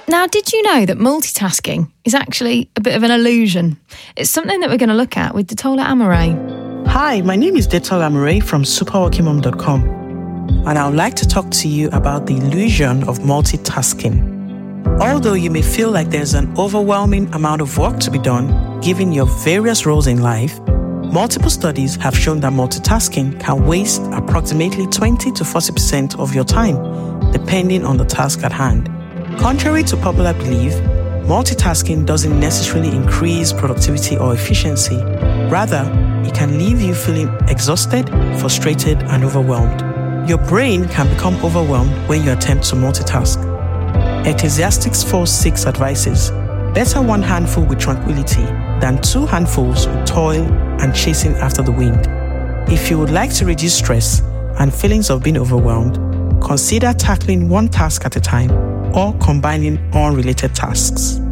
Now, did you know that multitasking is actually a bit of an illusion? It's something that we're going to look at with Detola Amore. Hi, my name is Detola Amore from superworkingmom.com, and I would like to talk to you about the illusion of multitasking. Although you may feel like there's an overwhelming amount of work to be done, given your various roles in life, multiple studies have shown that multitasking can waste approximately 20 to 40% of your time, depending on the task at hand. Contrary to popular belief, multitasking doesn't necessarily increase productivity or efficiency. Rather, it can leave you feeling exhausted, frustrated, and overwhelmed. Your brain can become overwhelmed when you attempt to multitask. Ecclesiastes 4:6 advises, "Better one handful with tranquility than two handfuls with toil and chasing after the wind." If you would like to reduce stress and feelings of being overwhelmed, consider tackling one task at a time or combining unrelated tasks.